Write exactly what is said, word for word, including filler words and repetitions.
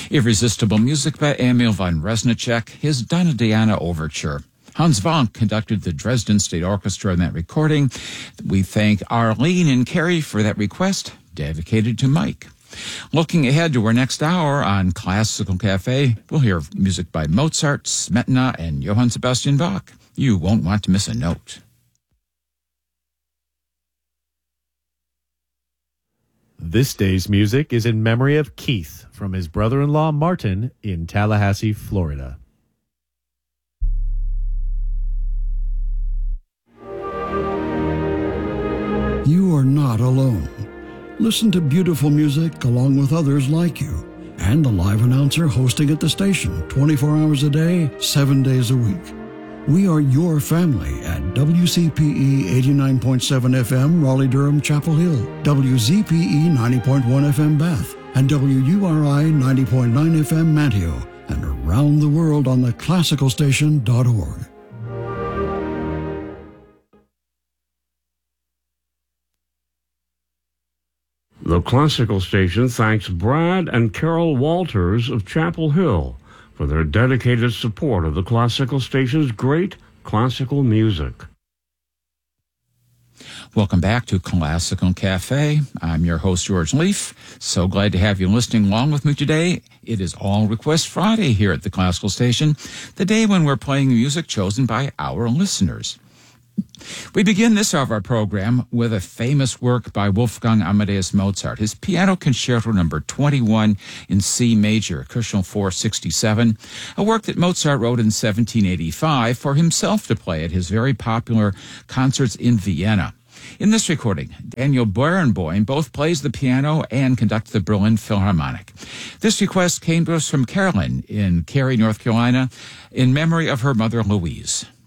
Irresistible music by Emil von Reznicek, his Donna Diana Overture. Hans Vonk conducted the Dresden State Orchestra in that recording. We thank Arlene and Carrie for that request, dedicated to Mike. Looking ahead to our next hour on Classical Cafe, we'll hear music by Mozart, Smetana, and Johann Sebastian Bach. You won't want to miss a note. This day's music is in memory of Keith from his brother-in-law Martin in Tallahassee, Florida. You are not alone. Listen to beautiful music along with others like you, and a live announcer hosting at the station twenty-four hours a day, seven days a week. We are your family at W C P E eighty-nine point seven F M Raleigh-Durham Chapel Hill, W Z P E ninety point one F M Bath, and W U R I ninety point nine F M Manteo, and around the world on the classical station dot org. The Classical Station thanks Brad and Carol Walters of Chapel Hill for their dedicated support of the Classical Station's great classical music. Welcome back to Classical Cafe. I'm your host, George Leaf. So glad to have you listening along with me today. It is All Request Friday here at the Classical Station, the day when we're playing music chosen by our listeners. We begin this hour of our program with a famous work by Wolfgang Amadeus Mozart, his Piano Concerto number twenty-one in C major, Kushel four sixty-seven, a work that Mozart wrote in seventeen eighty-five for himself to play at his very popular concerts in Vienna. In this recording, Daniel Barenboim both plays the piano and conducts the Berlin Philharmonic. This request came to us from Carolyn in Cary, North Carolina, in memory of her mother, Louise.